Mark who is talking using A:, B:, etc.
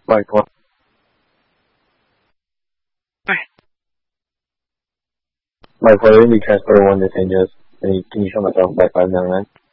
A: Like what? Like for really transfer one to changes. Can you show myself by 5 now, man?